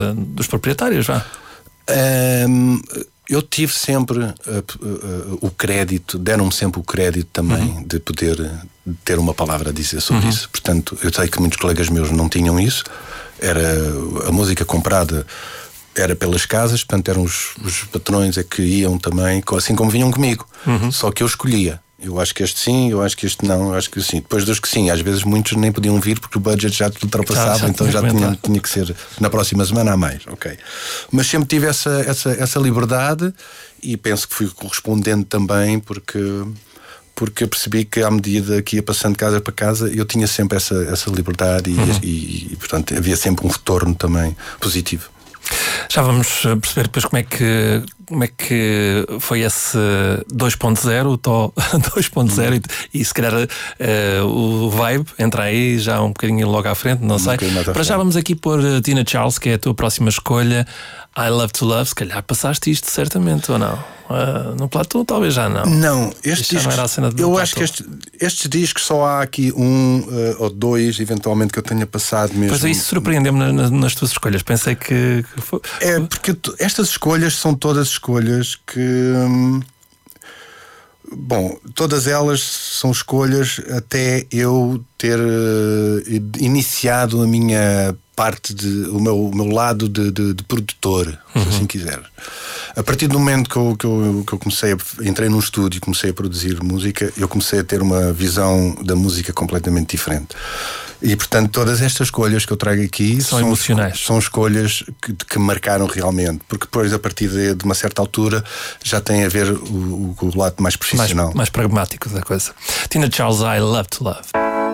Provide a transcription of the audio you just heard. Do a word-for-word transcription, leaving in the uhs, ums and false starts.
dos proprietários, vá. Um, eu tive sempre uh, uh, uh, o crédito, deram-me sempre o crédito também uhum. de poder ter uma palavra a dizer sobre uhum. isso. Portanto, eu sei que muitos colegas meus não tinham isso. Era a música comprada, era pelas casas, portanto eram os, os patrões é que iam também, assim como vinham comigo. Uhum. Só que eu escolhia. Eu acho que este sim, eu acho que este não, eu acho que sim. Depois dos que sim, às vezes muitos nem podiam vir porque o budget já ultrapassava, já, já então já tinha, tinha que ser na próxima semana a mais, ok. Mas sempre tive essa, essa, essa liberdade e penso que fui correspondente também porque, porque percebi que à medida que ia passando de casa para casa eu tinha sempre essa, essa liberdade e, uhum. e, e portanto havia sempre um retorno também positivo. Já vamos perceber depois como é que, como é que foi esse dois ponto zero, o Tó dois ponto zero, hum. e, e se calhar uh, o Vibe entra aí já um bocadinho logo à frente, não um sei. Para já vamos aqui pôr Tina Charles, que é a tua próxima escolha. I Love to Love, se calhar passaste isto certamente ou não? Uh, no Platô talvez já não. Não, este disco, não era a cena do eu Platô. acho que este, estes discos só há aqui um uh, ou dois, eventualmente, que eu tenha passado mesmo. Pois isso surpreendeu-me na, na, nas tuas escolhas. Pensei que, que foi... É, porque tu, estas escolhas são todas escolhas que... Hum, bom, todas elas são escolhas até eu ter uh, iniciado a minha parte de o meu, o meu lado de, de, de produtor, uhum. se assim quiser. A partir do momento que eu, que eu, que eu comecei a, entrei num estúdio e comecei a produzir música, eu comecei a ter uma visão da música completamente diferente. E portanto todas estas escolhas que eu trago aqui são, são emocionais, são escolhas que, que marcaram realmente, porque depois a partir de, de uma certa altura já tem a ver o, o, o lado mais profissional, mais, mais pragmático da coisa. Tina Charles, I Love to Love.